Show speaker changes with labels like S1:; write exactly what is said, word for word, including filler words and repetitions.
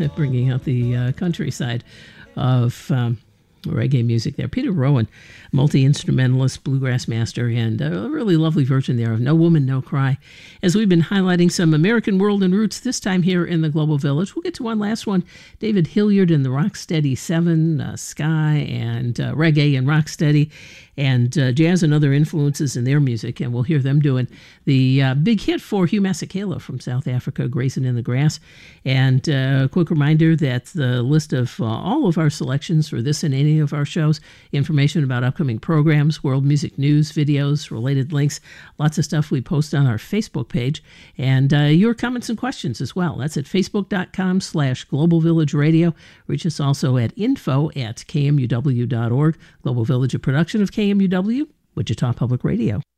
S1: bringing out the uh, countryside of um, reggae music there. Peter Rowan, multi-instrumentalist, bluegrass master, and a really lovely version there of No Woman, No Cry. As we've been highlighting some American world and roots, this time here in the Global Village, we'll get to one last one. David Hilliard and the Rocksteady Seven, uh, Sky and uh, reggae and rocksteady, and uh, jazz and other influences in their music, and we'll hear them doing the uh, big hit for Hugh Masekela from South Africa, Grazing in the Grass. And uh, a quick reminder that the list of uh, all of our selections for this and any of our shows, information about upcoming programs, world music news, videos, related links, lots of stuff we post on our Facebook page, and uh, your comments and questions as well. That's at facebook.com slash Global Village Radio. Reach us also at info at kmuw dot org. Global Village, a production of K M U W, Wichita Public Radio.